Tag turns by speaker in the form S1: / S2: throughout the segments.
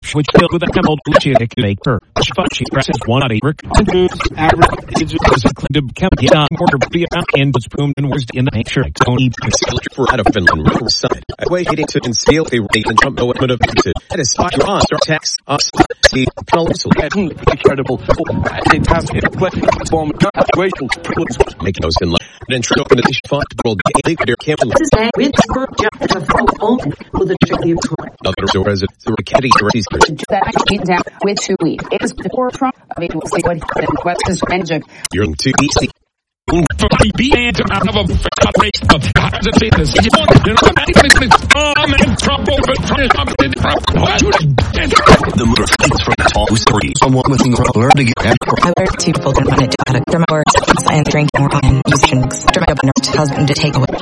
S1: which filled with a camel later. She presses one out of Rick. Average is included Kempian quarter and was boomed and was in the picture. Tony
S2: for out of Finland side. Waiting to conceal a rate and jump no one of it. That is spot your answer text up the also
S3: incredible fantastic form situation.
S2: Make those in then show up in the font world their camping.
S4: This is a with the open with the tricky
S2: other doors the caddy
S5: that I get down with 2 weeks. It is the forefront of it will see what is engine.
S2: You're too easy.
S1: Be and out of a race of the fitness. The
S6: motor speaks from the tall story. Someone with a learn to get
S7: I learned to people to manage how to from our and drink more and using dramatic husband to take away.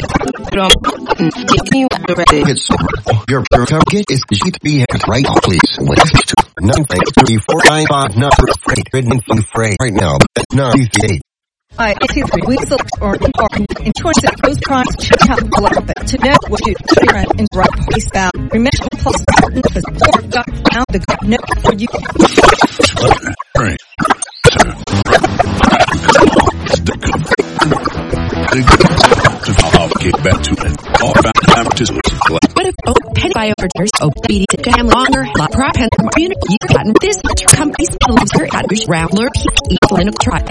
S6: Your target is GTB right please. 93495 number freight right now. 98.
S8: I see 3 weeks or in choice of those crimes to know what you and right eastbound. Remember plus the 4 got out the note for you.
S6: I'll get back to it. All
S9: what if penny bioverters obedi to cam longer la prop and community you gotten this company's loser at which rambler Linux try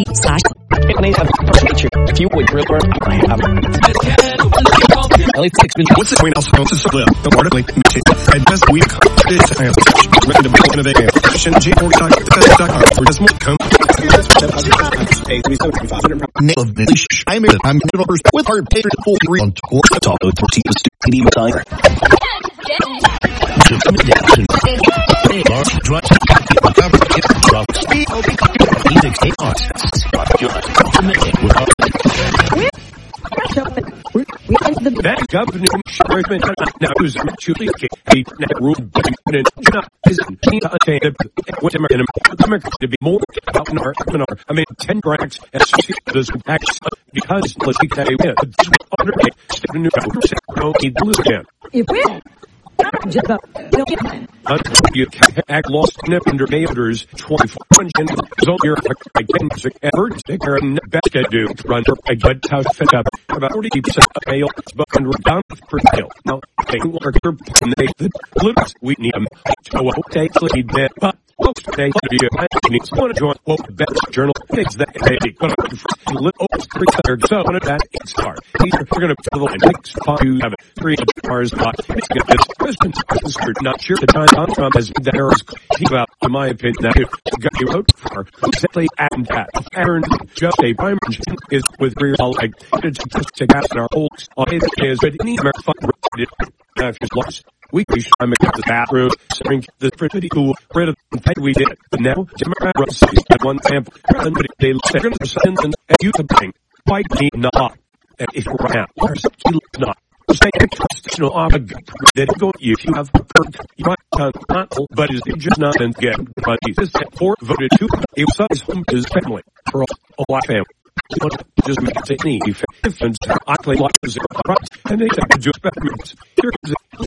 S3: if you would really I have
S6: what's the point else to split the water lake and best we this I am ready to build innovation for this more come I'm with hard paper full on tour talk with TV time
S1: that governor now who's truly ruled to be more I mean 10 grants and this acts because let's be that
S8: if we
S1: you act lost under orders 24 and against efforts and best to do run a good house fit up about 40% of male but under down per sale. Now they work the politics we need them to take lead that but most they needs one to join well best journal things that they gonna so on that it's hard. We're gonna tell the line next 5 to 3 cars but it's got this not sure the time Trump has the errors about in my opinion that got you vote for exactly and that Aaron just a prime is with real like it's just to gas our whole on his is but any American after lost we I'm against the bathroom spring the pretty cool rid of we did but now Democrats one sample they second and you to bring fight me not and if we're out not that go if you have but it's just not and get but this for voted to it was home to his family for a lot of family just make it any if I play like and they just